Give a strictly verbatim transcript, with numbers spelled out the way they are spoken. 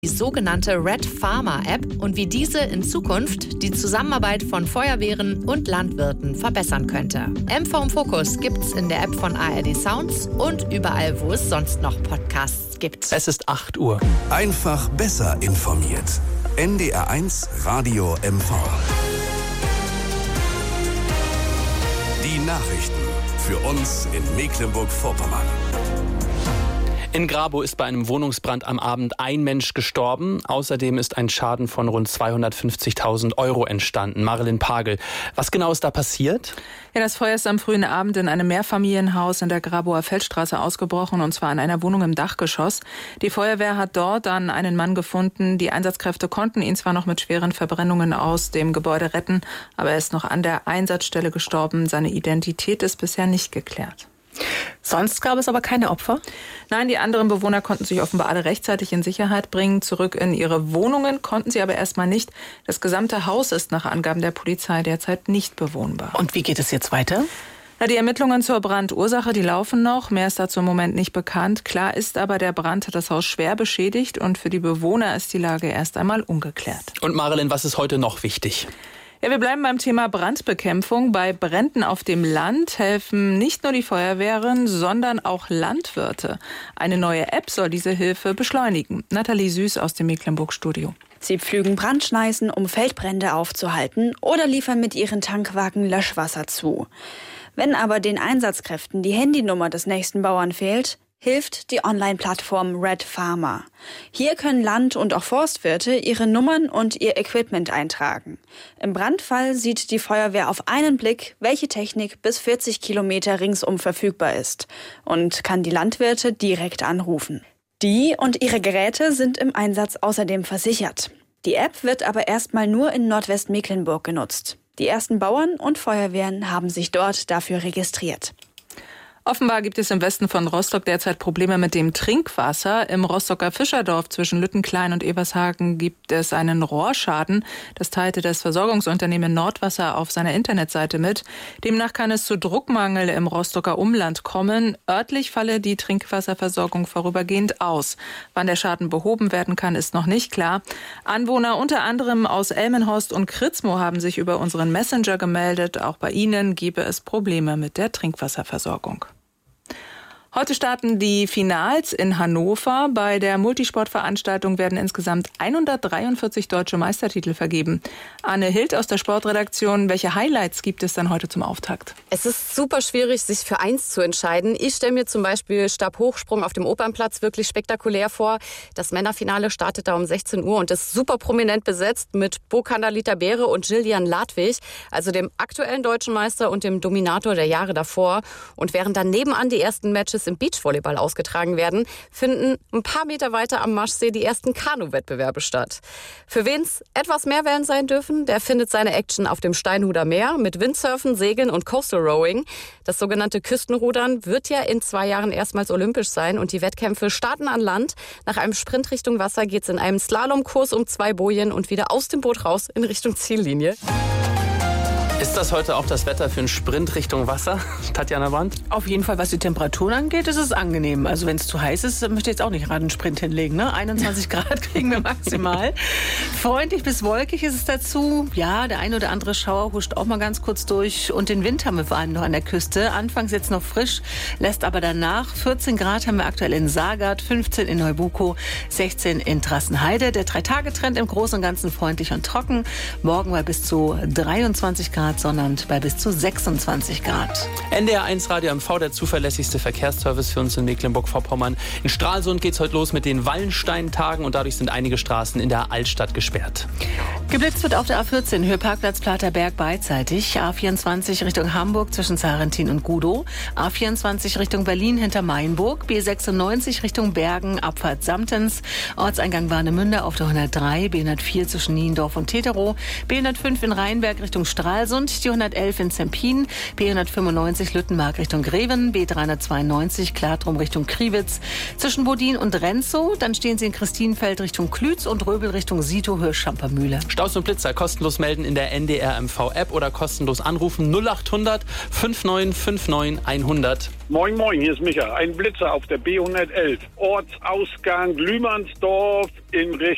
Die sogenannte Red Farmer App und wie diese in Zukunft die Zusammenarbeit von Feuerwehren und Landwirten verbessern könnte. M V im Fokus gibt's in der App von A R D Sounds und überall, wo es sonst noch Podcasts gibt. Es ist acht Uhr. Einfach besser informiert. N D R eins Radio M V. Die Nachrichten für uns in Mecklenburg-Vorpommern. In Grabow ist bei einem Wohnungsbrand am Abend ein Mensch gestorben. Außerdem ist ein Schaden von rund zweihundertfünfzigtausend Euro entstanden. Marilyn Pagel, was genau ist da passiert? Ja, das Feuer ist am frühen Abend in einem Mehrfamilienhaus in der Grabower Feldstraße ausgebrochen, und zwar in einer Wohnung im Dachgeschoss. Die Feuerwehr hat dort dann einen Mann gefunden. Die Einsatzkräfte konnten ihn zwar noch mit schweren Verbrennungen aus dem Gebäude retten, aber er ist noch an der Einsatzstelle gestorben. Seine Identität ist bisher nicht geklärt. Sonst gab es aber keine Opfer? Nein, die anderen Bewohner konnten sich offenbar alle rechtzeitig in Sicherheit bringen. Zurück in ihre Wohnungen konnten sie aber erstmal nicht. Das gesamte Haus ist nach Angaben der Polizei derzeit nicht bewohnbar. Und wie geht es jetzt weiter? Na, die Ermittlungen zur Brandursache, die laufen noch. Mehr ist dazu im Moment nicht bekannt. Klar ist aber, der Brand hat das Haus schwer beschädigt und für die Bewohner ist die Lage erst einmal ungeklärt. Und Marilyn, was ist heute noch wichtig? Ja, wir bleiben beim Thema Brandbekämpfung. Bei Bränden auf dem Land helfen nicht nur die Feuerwehren, sondern auch Landwirte. Eine neue App soll diese Hilfe beschleunigen. Nathalie Süß aus dem Mecklenburg-Studio. Sie pflügen Brandschneisen, um Feldbrände aufzuhalten, oder liefern mit ihren Tankwagen Löschwasser zu. Wenn aber den Einsatzkräften die Handynummer des nächsten Bauern fehlt, hilft die Online-Plattform Red Farmer. Hier können Land- und auch Forstwirte ihre Nummern und ihr Equipment eintragen. Im Brandfall sieht die Feuerwehr auf einen Blick, welche Technik bis vierzig Kilometer ringsum verfügbar ist, und kann die Landwirte direkt anrufen. Die und ihre Geräte sind im Einsatz außerdem versichert. Die App wird aber erstmal nur in Nordwestmecklenburg genutzt. Die ersten Bauern und Feuerwehren haben sich dort dafür registriert. Offenbar gibt es im Westen von Rostock derzeit Probleme mit dem Trinkwasser. Im Rostocker Fischerdorf zwischen Lüttenklein und Evershagen gibt es einen Rohrschaden. Das teilte das Versorgungsunternehmen Nordwasser auf seiner Internetseite mit. Demnach kann es zu Druckmangel im Rostocker Umland kommen. Örtlich falle die Trinkwasserversorgung vorübergehend aus. Wann der Schaden behoben werden kann, ist noch nicht klar. Anwohner unter anderem aus Elmenhorst und Kritzmo haben sich über unseren Messenger gemeldet. Auch bei ihnen gebe es Probleme mit der Trinkwasserversorgung. Heute starten die Finals in Hannover. Bei der Multisportveranstaltung werden insgesamt hundertdreiundvierzig deutsche Meistertitel vergeben. Anne Hild aus der Sportredaktion, welche Highlights gibt es dann heute zum Auftakt? Es ist super schwierig, sich für eins zu entscheiden. Ich stelle mir zum Beispiel Stabhochsprung auf dem Opernplatz wirklich spektakulär vor. Das Männerfinale startet da um sechzehn Uhr und ist super prominent besetzt mit Bokanda-Lita Beere und Gillian Ladwig, also dem aktuellen deutschen Meister und dem Dominator der Jahre davor. Und während dann nebenan die ersten Matches im Beachvolleyball ausgetragen werden, finden ein paar Meter weiter am Maschsee die ersten Kanu-Wettbewerbe statt. Für wen es etwas mehr Wellen sein dürfen, der findet seine Action auf dem Steinhuder Meer mit Windsurfen, Segeln und Coastal Rowing. Das sogenannte Küstenrudern wird ja in zwei Jahren erstmals olympisch sein und die Wettkämpfe starten an Land. Nach einem Sprint Richtung Wasser geht es in einem Slalomkurs um zwei Bojen und wieder aus dem Boot raus in Richtung Ziellinie. Ist das heute auch das Wetter für einen Sprint Richtung Wasser, Tatjana Brandt? Auf jeden Fall, was die Temperaturen angeht, ist es angenehm. Also wenn es zu heiß ist, möchte ich jetzt auch nicht gerade einen Sprint hinlegen. Ne? einundzwanzig Grad kriegen wir maximal. Freundlich bis wolkig ist es dazu. Ja, der ein oder andere Schauer huscht auch mal ganz kurz durch. Und den Wind haben wir vor allem noch an der Küste. Anfangs jetzt noch frisch, lässt aber danach. vierzehn Grad haben wir aktuell in Sagard, fünfzehn in Neubuko, sechzehn in Trassenheide. Der Drei-Tage-Trend im Großen und Ganzen freundlich und trocken. Morgen bei bis zu dreiundzwanzig Grad. Sondern bei bis zu sechsundzwanzig Grad. N D R eins Radio M V, der zuverlässigste Verkehrsservice für uns in Mecklenburg-Vorpommern. In Stralsund geht es heute los mit den Wallenstein-Tagen und dadurch sind einige Straßen in der Altstadt gesperrt. Geblitzt wird auf der A vierzehn, Höhe Parkplatz Platerberg beidseitig. A vierundzwanzig Richtung Hamburg zwischen Zarentin und Gudow. A vierundzwanzig Richtung Berlin hinter Mainburg. B sechsundneunzig Richtung Bergen, Abfahrt Samtens. Ortseingang Warnemünde auf der hundertdrei. B hundertvier zwischen Niendorf und Teterow. B hundertfünf in Rheinberg Richtung Stralsund. Die hundertelf in Zempin, B hundertfünfundneunzig Lüttenmark Richtung Greven, B dreihundertzweiundneunzig Klartrum Richtung Kriwitz, zwischen Bodin und Renzow, dann stehen Sie in Christienfeld Richtung Klütz und Röbel Richtung Sito, Höhe Schampermühle. Staus und Blitzer kostenlos melden in der N D R M V App oder kostenlos anrufen null achthundert neunundfünfzig neunundfünfzig hundert. Moin Moin, hier ist Micha. Ein Blitzer auf der B hundertelf, Ortsausgang Lühmannsdorf in Richtung